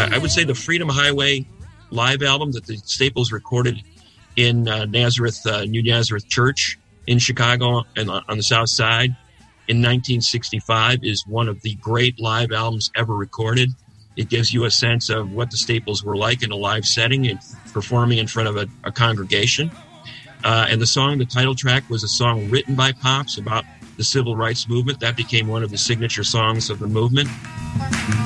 I would say the Freedom Highway live album that the Staples recorded in New Nazareth Church in Chicago and on the South Side in 1965 is one of the great live albums ever recorded. It gives you a sense of what the Staples were like in a live setting and performing in front of a congregation. And the title track, was a song written by Pops about the civil rights movement. That became one of the signature songs of the movement.